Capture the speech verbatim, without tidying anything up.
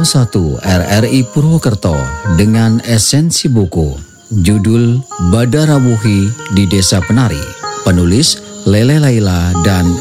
nol satu R R I Purwokerto dengan esensi buku. Judul Badarawuhi di Desa Penari. Penulis Lele Laila dan